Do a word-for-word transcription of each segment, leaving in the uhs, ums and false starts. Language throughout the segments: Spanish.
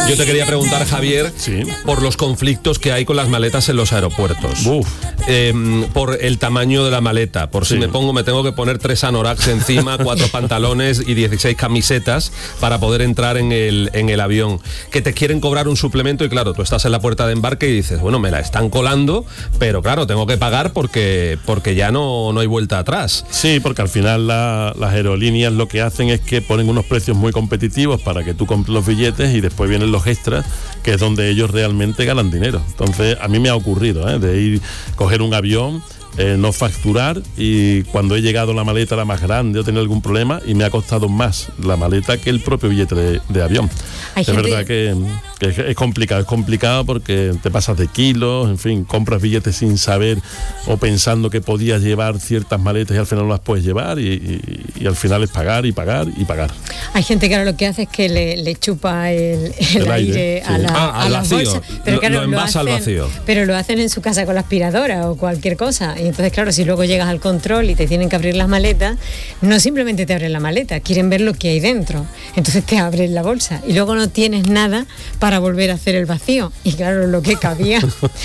Yo te quería preguntar, Javier, sí. por los conflictos que hay con las maletas en los aeropuertos. Uf. Eh, por el tamaño de la maleta, por si Sí. me pongo, me tengo que poner tres anoraks encima, cuatro pantalones y dieciséis camisetas para poder entrar en el, en el avión. Que te quieren cobrar un suplemento y claro, tú estás en la puerta de embarque y dices, bueno, me la están colando, pero claro, tengo que pagar porque, porque ya no, no hay vuelta atrás. Sí, porque al final la, las aerolíneas lo que hacen es que ponen unos precios muy competitivos para que tú compres los billetes y después vienen los extras, que es donde ellos realmente ganan dinero. Entonces, a mí me ha ocurrido, ¿eh? de ir, coger un avión, eh, no facturar, y cuando he llegado la maleta era más grande o tenía algún problema y me ha costado más la maleta que el propio billete de, de avión. Hay es gente... verdad que, que es, es complicado, es complicado porque te pasas de kilos, en fin, compras billetes sin saber o pensando que podías llevar ciertas maletas y al final no las puedes llevar y, y, y al final es pagar y pagar y pagar. Hay gente que ahora lo que hace es que le, le chupa el, el, El aire, aire, a, sí. la, Ah, a al las vacío. bolsas, pero Lo- claro, lo envasa al hacen, vacío. pero lo hacen en su casa con la aspiradora o cualquier cosa. Y entonces, claro, si luego llegas al control y te tienen que abrir las maletas, no simplemente te abren la maleta, quieren ver lo que hay dentro. Entonces te abren la bolsa y luego no tienes nada para volver a hacer el vacío. Y claro, lo que cabía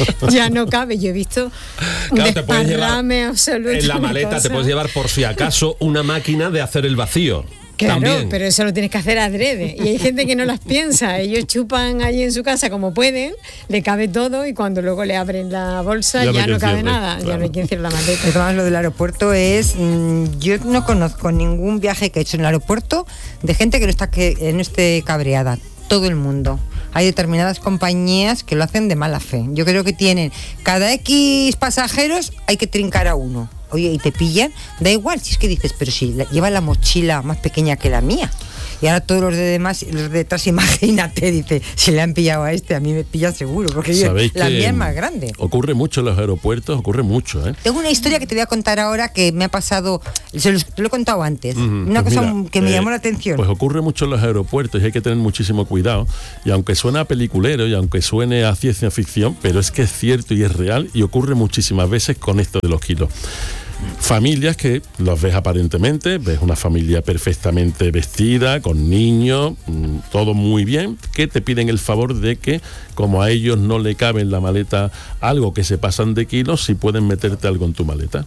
ya no cabe. Yo he visto un Claro, te puedes llevar desparrame absoluto. en la de maleta, cosas. te puedes llevar por si acaso una máquina de hacer el vacío. Claro, También. pero eso lo tienes que hacer adrede. Y hay gente que no las piensa. Ellos chupan allí en su casa como pueden, le cabe todo y cuando luego le abren la bolsa Ya ya, no hay no quien cabe cierre, nada. claro. Ya no hay quien cierre la maleta. De todas maneras, lo del aeropuerto es... Mmm, yo no conozco ningún viaje que he hecho en el aeropuerto de gente que no, está que no esté cabreada. Todo el mundo. Hay determinadas compañías que lo hacen de mala fe. Yo creo que tienen cada X pasajeros hay que trincar a uno. Oye, y te pillan, da igual, si es que dices, pero si la, lleva la mochila más pequeña que la mía. Y ahora todos los de demás, los de detrás, imagínate, dice, si le han pillado a este, a mí me pilla seguro, porque yo, la mía es más grande. Ocurre mucho en los aeropuertos, ocurre mucho, ¿eh? Tengo una historia que te voy a contar ahora que me ha pasado, se los, te lo he contado antes, Uh-huh. una Pues cosa mira, que me eh, llamó la atención. Pues ocurre mucho en los aeropuertos y hay que tener muchísimo cuidado. Y aunque suena a peliculero y aunque suene a ciencia ficción, pero es que es cierto y es real y ocurre muchísimas veces con esto de los kilos. Familias que los ves aparentemente, ves una familia perfectamente vestida, con niños, mmm, todo muy bien, que te piden el favor de que, como a ellos no le cabe en la maleta algo que se pasan de kilos, si pueden meterte algo en tu maleta.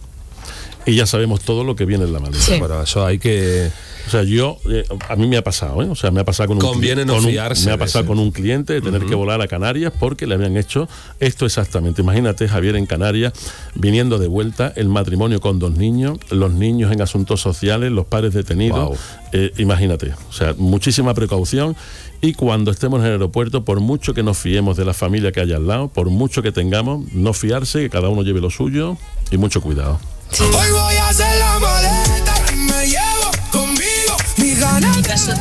Y ya sabemos todo lo que viene en la maleta. Sí. Pero eso hay que... O sea, yo, eh, a mí me ha pasado, ¿eh? O sea, me ha pasado con un Conviene no con un- fiarse me ha de pasado ese. con un cliente de tener Uh-huh. que volar a Canarias porque le habían hecho esto exactamente. Imagínate, Javier, en Canarias, viniendo de vuelta, el matrimonio con dos niños, los niños en asuntos sociales, los padres detenidos. Wow. Eh, imagínate, o sea, muchísima precaución. Y cuando estemos en el aeropuerto, por mucho que nos fiemos de la familia que haya al lado, por mucho que tengamos, no fiarse, que cada uno lleve lo suyo y mucho cuidado. Hoy voy a hacer la maleta y me llevo conmigo mi ganas.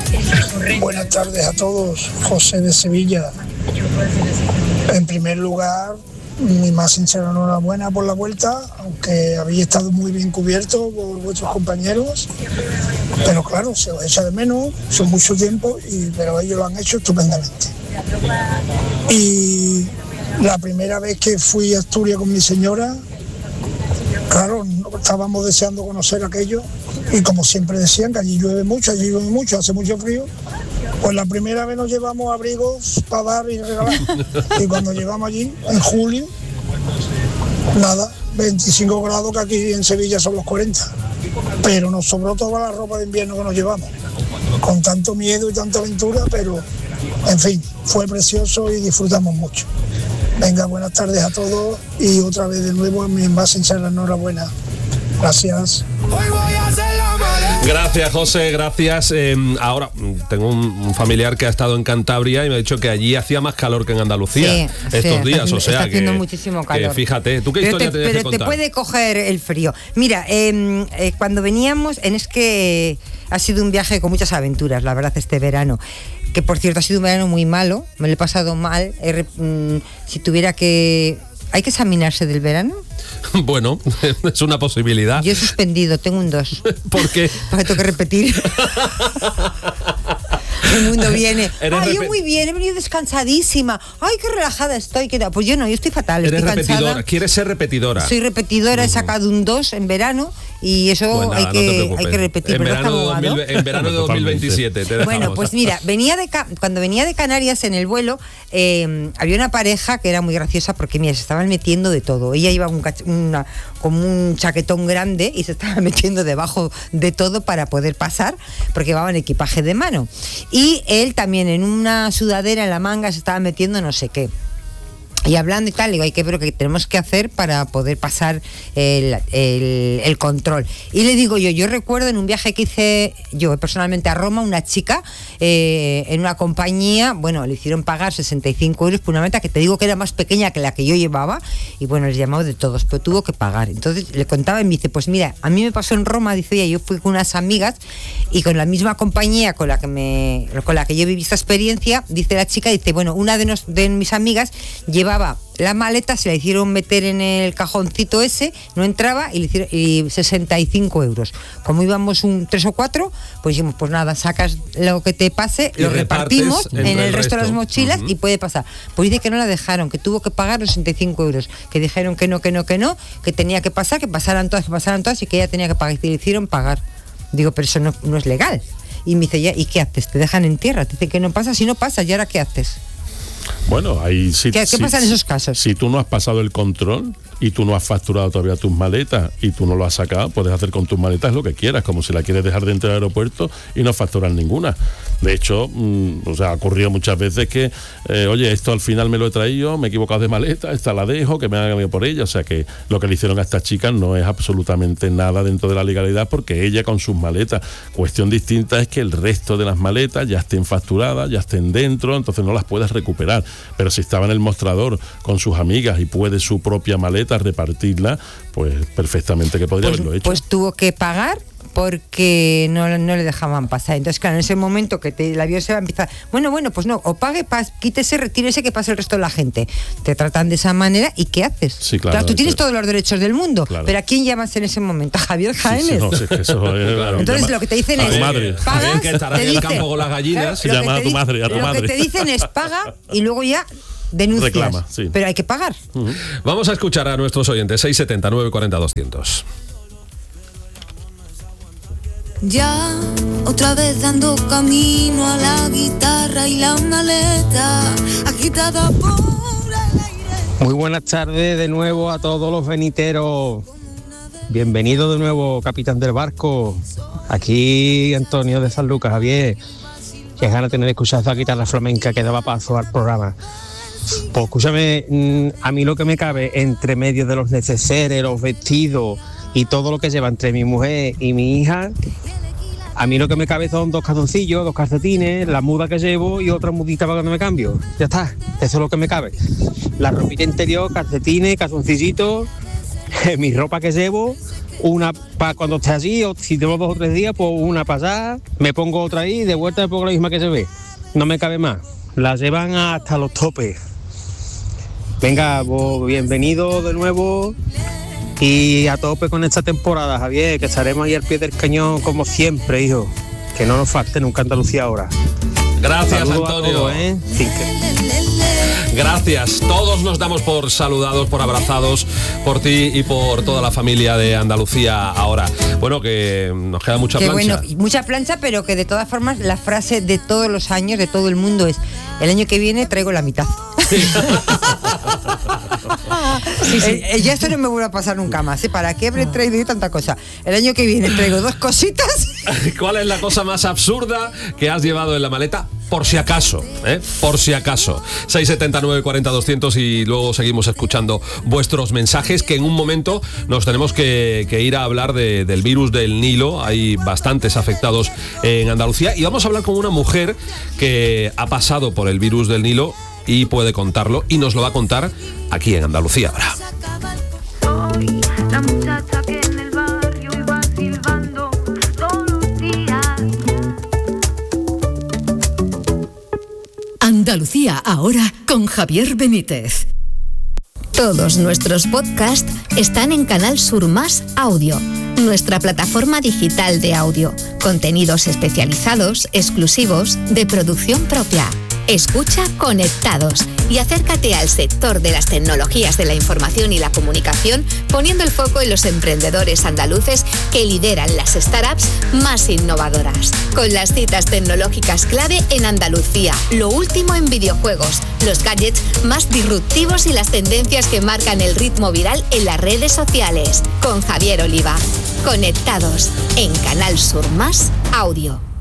Buenas tardes a todos, José de Sevilla. En primer lugar, mi más sincera enhorabuena por la vuelta, aunque habéis estado muy bien cubiertos por vuestros compañeros, pero claro, se os echa de menos, son mucho tiempo, y, pero ellos lo han hecho estupendamente. Y la primera vez que fui a Asturias con mi señora, claro, estábamos deseando conocer aquello y como siempre decían que allí llueve mucho, allí llueve mucho, hace mucho frío, pues la primera vez nos llevamos abrigos para dar y regalar y cuando llegamos allí, en julio, nada, veinticinco grados, que aquí en Sevilla son los cuarenta, pero nos sobró toda la ropa de invierno que nos llevamos, con tanto miedo y tanta aventura, pero en fin, fue precioso y disfrutamos mucho. Venga, buenas tardes a todos y otra vez de nuevo mi más sincera enhorabuena. Gracias. Hoy voy a hacer la maleta. Gracias, José, gracias. Eh, ahora, tengo un, un familiar que ha estado en Cantabria y me ha dicho que allí hacía más calor que en Andalucía Sí, estos sí, días, está, o sea está haciendo que, muchísimo calor. que fíjate, ¿tú qué pero historia te, tenías que pero te contar? puede coger el frío. Mira, eh, eh, cuando veníamos, en es que ha sido un viaje con muchas aventuras, la verdad, este verano. Que por cierto ha sido un verano muy malo, me lo he pasado mal. He, mm, si tuviera que... ¿Hay que examinarse del verano? Bueno, es una posibilidad. Yo he suspendido, tengo un dos. ¿Por qué? Porque tengo que repetir. El mundo viene. Eres Ay, yo repe- muy bien, he venido descansadísima. Ay, qué relajada estoy. qué tal. Pues yo no, yo estoy fatal, Eres estoy repetidora, cansada. quieres ser repetidora. Soy repetidora, he sacado un dos en verano y eso Pues nada, hay, no que, te preocupes. hay que repetir. En pero verano, está de dos mil, abogado. en verano de dos mil veintisiete te dejamos. Bueno, pues mira, venía de Ca- cuando venía de Canarias en el vuelo, eh, había una pareja que era muy graciosa porque, mira, se estaban metiendo de todo. Ella iba un cach- una, como un chaquetón grande y se estaba metiendo debajo de todo para poder pasar, porque llevaban equipaje de mano. Y él también en una sudadera en la manga se estaba metiendo no sé qué. Y hablando y tal, digo, hay que ver lo que tenemos que hacer para poder pasar el, el, el control. Y le digo yo, yo recuerdo en un viaje que hice yo personalmente a Roma, una chica eh, en una compañía, bueno, le hicieron pagar sesenta y cinco euros por una maleta que te digo que era más pequeña que la que yo llevaba, y bueno, les llamaba de todos, pero tuvo que pagar. Entonces le contaba y me dice, pues mira, a mí me pasó en Roma, dice ella, yo fui con unas amigas y con la misma compañía con la que me con la que yo viví esta experiencia, dice la chica, dice, bueno, una de, nos, de mis amigas lleva la maleta, se la hicieron meter en el cajoncito ese, no entraba y le hicieron y sesenta y cinco euros. Como íbamos un tres o cuatro, pues dijimos, pues nada, sacas lo que te pase, Y lo repartimos en el, el resto de las resto. mochilas Uh-huh. y puede pasar. Pues dice que no la dejaron, que tuvo que pagar los sesenta y cinco euros, que dijeron que no, que no, que no, que tenía que pasar, que pasaran todas, que pasaran todas y que ella tenía que pagar. Y le hicieron pagar. Digo, pero eso no, no es legal. Y me dice, ya, ¿y qué haces? ¿Te dejan en tierra? Te dice que no pasa, si no pasa, ¿y ahora qué haces? Bueno, ahí sí. ¿Qué, qué sí, pasa en esos casos? Si tú no has pasado el control y tú no has facturado todavía tus maletas y tú no lo has sacado, puedes hacer con tus maletas lo que quieras, como si la quieres dejar dentro del aeropuerto y no facturar ninguna. De hecho, mmm, o sea, ha ocurrido muchas veces que, eh, oye, esto al final me lo he traído, me he equivocado de maleta, esta la dejo, que me hagan cambiado por ella. O sea que lo que le hicieron a esta chica no es absolutamente nada dentro de la legalidad, porque ella con sus maletas. Cuestión distinta es que el resto de las maletas ya estén facturadas, ya estén dentro, entonces no las puedes recuperar. Pero si estaba en el mostrador con sus amigas y puede su propia maleta repartirla, pues perfectamente que podría pues, haberlo hecho. Pues tuvo que pagar porque no, no le dejaban pasar. Entonces, claro, en ese momento que te, el avión se va a empezar, bueno, bueno, pues no, o pague, pas, quítese, retírese, que pase el resto de la gente. Te tratan de esa manera y ¿qué haces? Sí, claro, tú tienes claro. todos los derechos del mundo, Claro. pero ¿a quién llamas en ese momento? ¿A Javier Jaénes? Sí, sí, no, sí, que eso es, claro, Entonces llama lo que te dicen a es tu madre. pagas, Javier, que estará te en el dicen- campo con las gallinas. Claro, lo Llama que a te tu di- madre, a tu lo madre. que te dicen es paga y luego ya denuncias. Reclama, sí. Pero hay que pagar. Vamos a escuchar a nuestros oyentes. seis setenta, nueve cuarenta, doscientos. Ya otra vez dando camino a la guitarra y la maleta agitada por el aire. Muy buenas tardes de nuevo a todos los veniteros. Bienvenido de nuevo, capitán del barco. Aquí Antonio de San Lucas, Javier. Qué ganas tener de escuchar esa guitarra flamenca que daba paso al programa. Pues escúchame, a mí lo que me cabe entre medio de los neceseres, los vestidos y todo lo que lleva entre mi mujer y mi hija, a mí lo que me cabe son dos calzoncillos, dos calcetines, la muda que llevo y otra mudita para cuando me cambio. Ya está, eso es lo que me cabe. La ropita interior, calcetines, calzoncillitos, mi ropa que llevo, una para cuando esté allí, o si tengo dos o tres días, pues una para allá, me pongo otra ahí, de vuelta me pongo la misma que se ve. No me cabe más. La llevan hasta los topes. Venga, pues, bienvenido de nuevo y a tope con esta temporada, Javier, que estaremos ahí al pie del cañón como siempre, hijo. Que no nos falte nunca Andalucía ahora. Gracias, Saludos a Antonio. todos, ¿eh? Sí, que... Gracias. Todos nos damos por saludados, por abrazados, por ti y por toda la familia de Andalucía ahora. Bueno, que nos queda mucha Que plancha. bueno, mucha plancha, pero que de todas formas la frase de todos los años, de todo el mundo es: el año que viene traigo la mitad. Sí, sí. Eh, eh, ya esto no me vuelve a pasar nunca más, ¿eh? ¿Para qué habré traído yo tanta cosa? El año que viene traigo dos cositas. ¿Cuál es la cosa más absurda que has llevado en la maleta? Por si acaso, ¿eh? Por si acaso. seis setenta, nueve cuarenta, doscientos y luego seguimos escuchando vuestros mensajes, que en un momento nos tenemos que, que ir a hablar de, del virus del Nilo. Hay bastantes afectados en Andalucía y vamos a hablar con una mujer que ha pasado por el virus del Nilo y puede contarlo y nos lo va a contar aquí en Andalucía ahora. La muchacha que en el barrio iba silbando todos los días. Andalucía ahora con Javier Benítez. Todos nuestros podcasts están en Canal Sur Más Audio, nuestra plataforma digital de audio. Contenidos especializados, exclusivos, de producción propia. Escucha Conectados y acércate al sector de las tecnologías de la información y la comunicación, poniendo el foco en los emprendedores andaluces que lideran las startups más innovadoras. Con las citas tecnológicas clave en Andalucía, lo último en videojuegos, los gadgets más disruptivos y las tendencias que marcan el ritmo viral en las redes sociales. Con Javier Oliva. Conectados en Canal Sur Más Audio.